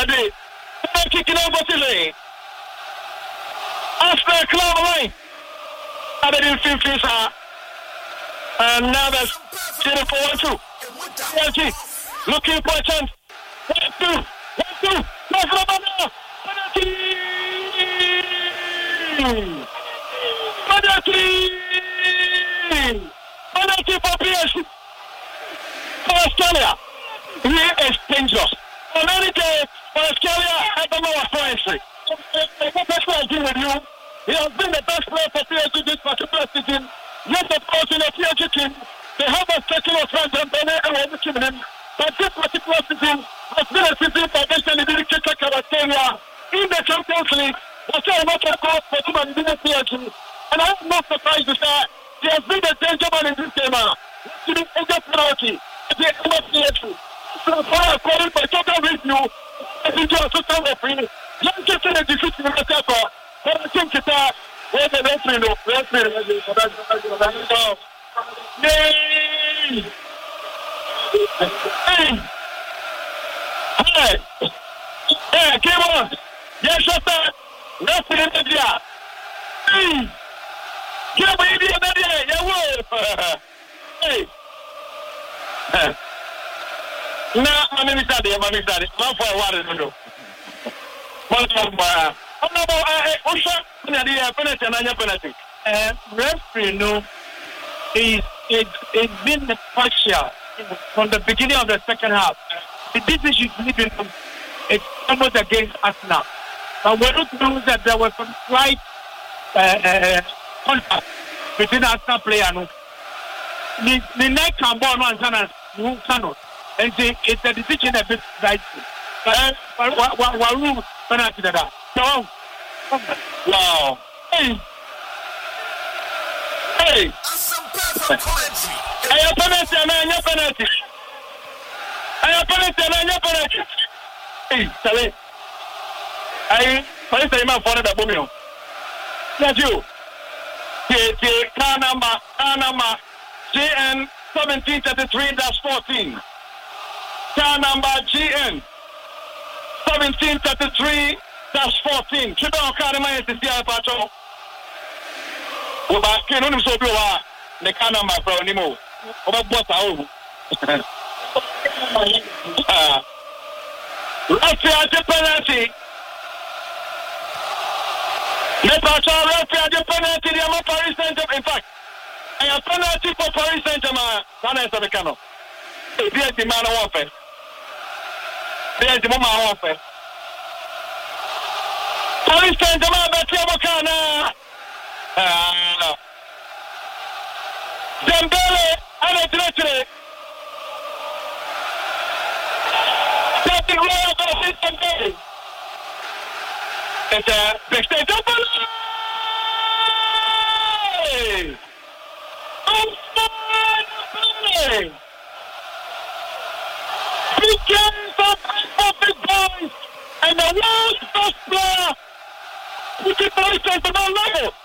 Ready. Kicking over to lane. After club line. I didn't feel this. And now that's 0-4-1-2. PSG looking for a chance. 1-2. 1-2. Penalty. Penalty for PSG. Australia. He is dangerous. On any day, Australia, I don't know what to say. That's what I agree with you. He has been the best player for PSG this particular season. Yes, of course, in the PSG team, they have a circle of fans and they're watching him. But this particular season has been a season for Benjamin Didika Karateria in the Champions League. Was a lot of goals for him and the PSG. And I'm not surprised that he has been a danger man in this game. He has been a penalty. They must be able so far according to total review into a total referee. Young Jason is defeating the attacker. But I think it's where's the referee? Hey, come on. Yes, sir. Referee in the dia. Hey. Come on, in the dia. Yeah, hey. Na mami sadi ma for what no I'm not Osha penalty na penalty referee no is been partial from the beginning of the second half. The decision it's almost against Arsenal, but we don't know that there was some slight contact between Arsenal player and the neck can ball one cannot. And it's a decision a bit right. What penalty that? So, wow. Hey. I have penalty. Hey, Sally. I say my father that woman. That's you. Car number GN 1733-14. Car number GN 1733-14. Triple car number is the CI patrol. Well, I can't only so be the car number for anymore. About what I Referee penalty. Referee penalty. They are Paris Saint-Germain. In fact, I have penalty for Paris Saint-Germain. That is the cano. They are the man of warfare. They are the man of warfare. Paris Saint-Germain, but you are Dembele and a director. That's the Royal Dembele. It's a big state. Big game for big boys and the world's best player. We keep Paris Saint-Germain level.